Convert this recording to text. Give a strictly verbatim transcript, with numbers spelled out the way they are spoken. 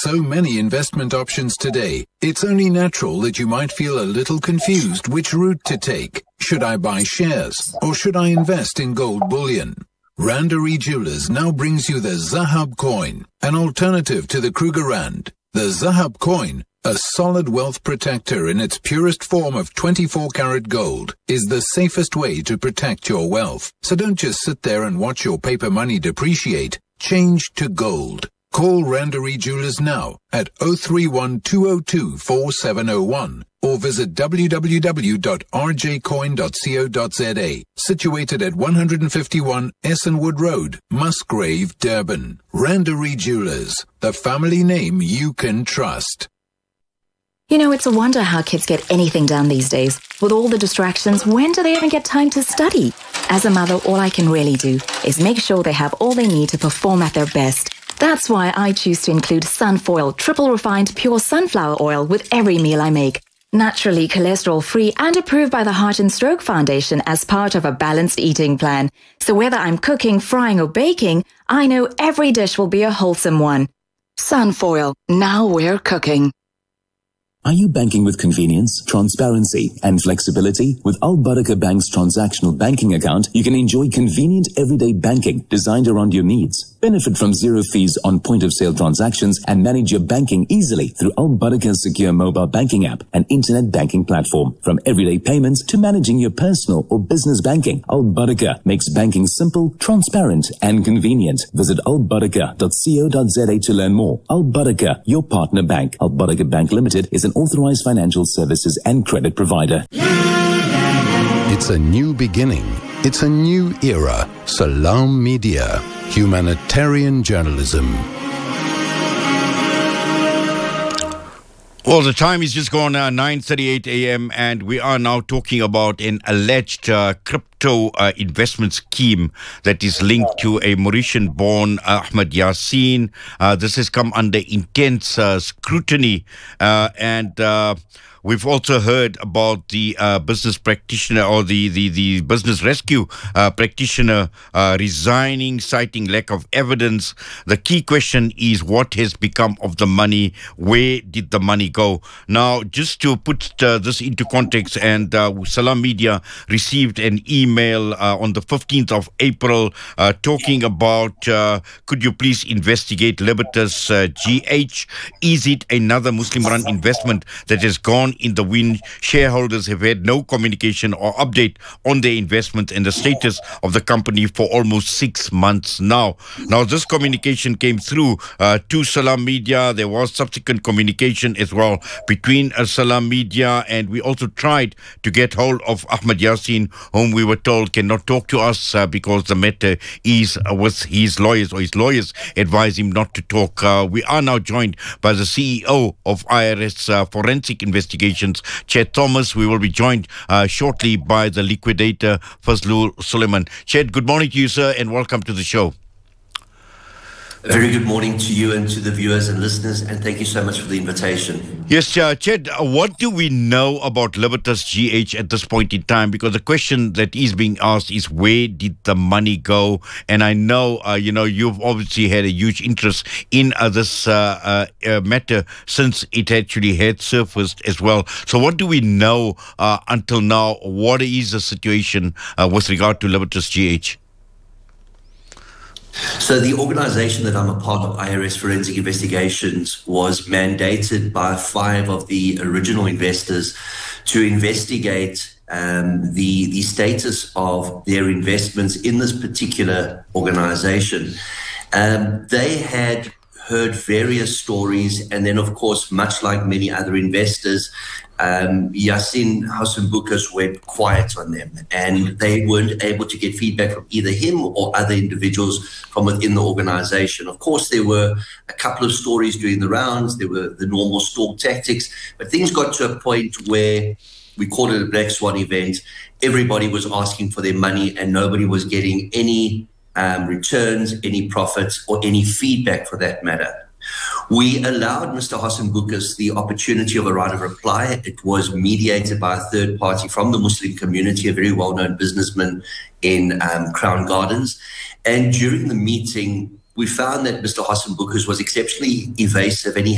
so many investment options today, it's only natural that you might feel a little confused which route to take. Should I buy shares or should I invest in gold bullion? Randery Jewelers now brings you the Zahab coin, an alternative to the Kruger Rand. The Zahab coin, a solid wealth protector in its purest form of twenty-four karat gold, is the safest way to protect your wealth. So don't just sit there and watch your paper money depreciate. Change to gold. Call Randery Jewelers now at zero three one two zero two four seven zero one or visit w w w dot r j coin dot co dot z a, situated at one fifty-one Essenwood Road, Musgrave, Durban. Randery Jewelers, the family name you can trust. You know, it's a wonder how kids get anything done these days. With all the distractions, when do they even get time to study? As a mother, all I can really do is make sure they have all they need to perform at their best. That's why I choose to include Sunfoil triple refined pure sunflower oil with every meal I make. Naturally cholesterol-free and approved by the Heart and Stroke Foundation as part of a balanced eating plan. So whether I'm cooking, frying or baking, I know every dish will be a wholesome one. Sunfoil, now we're cooking. Are you banking with convenience, transparency, and flexibility? With Al Barakah Bank's transactional banking account, you can enjoy convenient everyday banking designed around your needs. Benefit from zero fees on point-of-sale transactions and manage your banking easily through Al Barakah's secure mobile banking app and internet banking platform. From everyday payments to managing your personal or business banking, Al Barakah makes banking simple, transparent, and convenient. Visit al barakah dot co dot z a to learn more. Al Barakah, your partner bank. Al Barakah Bank Limited is an authorized financial services and credit provider. It's a new beginning. It's a new era. Salam Media. Humanitarian journalism. Well, the time is just gone uh, nine thirty-eight a m and we are now talking about an alleged uh, crypto uh, investment scheme that is linked to a Mauritian-born uh, Ahmed Yassin. Uh, this has come under intense uh, scrutiny uh, and uh, we've also heard about the uh, business practitioner or the, the, the business rescue uh, practitioner uh, resigning, citing lack of evidence. The key question is what has become of the money? Where did the money go? Now, just to put uh, this into context, and uh, Salam Media received an email uh, on the fifteenth of April uh, talking about, uh, could you please investigate Libertas uh, G H? Is it another Muslim-run investment that has gone in the wind? Shareholders have had no communication or update on their investment and the status of the company for almost six months now. Now, this communication came through uh, to Salam Media. There was subsequent communication as well between uh, Salam Media, and we also tried to get hold of Ahmed Yassin, whom we were told cannot talk to us uh, because the matter is uh, with his lawyers, or his lawyers advise him not to talk. Uh, we are now joined by the C E O of I R S uh, Forensic Investigations, Chet Thomas. We will be joined uh, shortly by the liquidator, Fazlul Suleiman. Chet, good morning to you, sir, and welcome to the show. A very good morning to you and to the viewers and listeners, and thank you so much for the invitation. Yes, uh, Chet, uh, what do we know about Libertas G H at this point in time? Because the question that is being asked is, where did the money go? And I know, uh, you know, you've obviously had a huge interest in uh, this uh, uh, uh, matter since it actually had surfaced as well. So what do we know uh, until now? What is the situation uh, with regard to Libertas G H? So the organization that I'm a part of, I R S Forensic Investigations, was mandated by five of the original investors to investigate um, the, the status of their investments in this particular organization. Um, they had heard various stories, and then, of course, much like many other investors, Um, Yassin Hassan-Boukous went quiet on them, and they weren't able to get feedback from either him or other individuals from within the organization. Of course, there were a couple of stories doing the rounds. There were the normal stalk tactics, but things got to a point where we called it a black swan event. Everybody was asking for their money, and nobody was getting any um, returns, any profits, or any feedback for that matter. We allowed Mister Hassan-Boukous the opportunity of a right of reply. It was mediated by a third party from the Muslim community, a very well-known businessman in um, Crown Gardens. And during the meeting, we found that Mister Hassan-Boukous was exceptionally evasive, and he